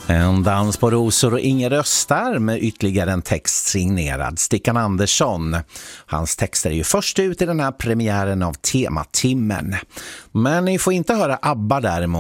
En dans på rosor och Inger Röstar med ytterligare en text signerad Stickan Andersson. Hans texter är ju först ut i den här premiären av Tematimmen. Men ni får inte höra ABBA däremot.